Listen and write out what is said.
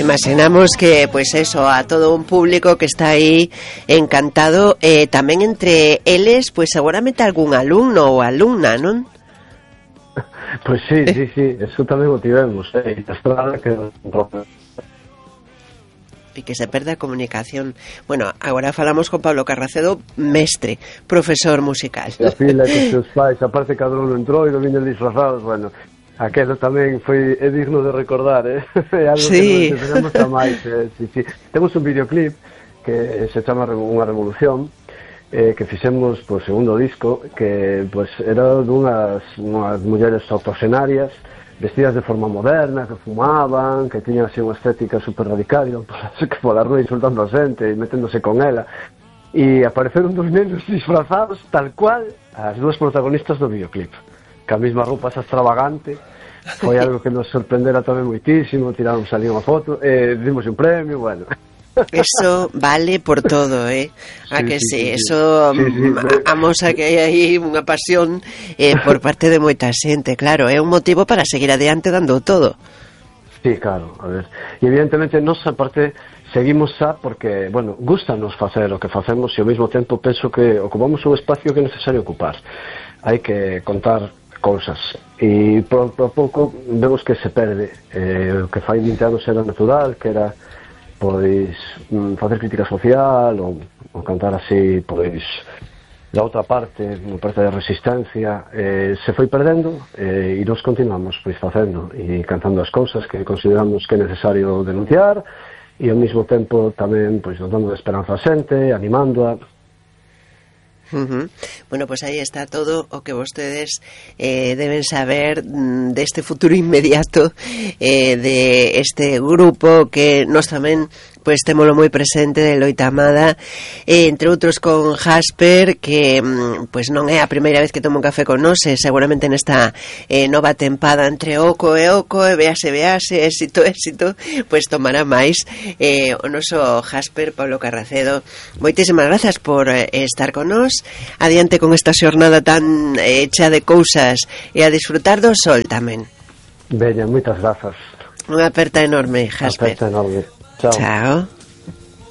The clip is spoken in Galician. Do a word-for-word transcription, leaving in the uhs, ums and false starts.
Imaginamos que, pues eso, a todo un público que está aí encantado, eh, tamén entre eles, pues seguramente algún alumno ou alumna, non? Pois sí, sí, sí, eso tamén o tivemos, eh, a estrada que e que se perde a comunicación. Bueno, agora falamos con Pablo Carracedo, mestre, profesor musical. A fila que seus pais, aparte cada uno entrou e non viñen disfrazados, bueno, aquelo tamén foi é digno de recordar, eh? É algo sí. que nos tenemos a máis, eh? Sí, sí. Temos un videoclip que se chama Unha Revolución, eh, que fixemos por segundo disco, que pues, era dunhas unhas mulleres octogenarias, vestidas de forma moderna, que fumaban, que tiñan así unha estética super radical, que pola rúa insultando a xente e meténdose con ela, e apareceron dos nenos disfrazados tal cual as dúas protagonistas do videoclip, que a mesma roupa esa extravagante. Foi algo que nos sorprendera tamén moitísimo, tiramos ali unha foto, e dimos un premio, bueno. Eso vale por todo, eh? A sí, que sí, sí, sí, eso sí, sí, sí. amosa que hai aí unha pasión eh, por parte de moita xente, claro, é un motivo para seguir adiante dando todo. Sí, claro, a ver. E evidentemente nos aparte seguimos xa porque, bueno, gustanos facer o que facemos e ao mesmo tempo penso que ocupamos un espacio que é necesario ocupar. Hai que contar cousas e por, por pouco vemos que se perde eh, o que fai vinte anos era natural, que era pois facer crítica social ou, ou cantar así pois da outra parte, unha parte de resistencia, eh, se foi perdendo eh, e nos continuamos pois facendo e cantando as cousas que consideramos que é necesario denunciar e ao mesmo tempo tamén pois nos dando esperanza a xente, animándoa. Uh-huh. Bueno, pues aí está todo o que vostedes eh, deben saber deste futuro inmediato eh, de este grupo que nos tamén pues témolo moi presente de Loita Amada, eh, entre outros con Jasper, que pues non é a primeira vez que toma un café con nós, eh, seguramente nesta eh, nova tempada entre oco e oco, e vease, vease, éxito, éxito, pues tomará máis eh, o noso Jasper, Pablo Carracedo. Moitísimas grazas por eh, estar con nós, adiante con esta xornada tan eh, chea de cousas e a disfrutar do sol tamén. Veña, moitas grazas. Unha aperta enorme, Jasper. Aperta enorme. Chao. Chao.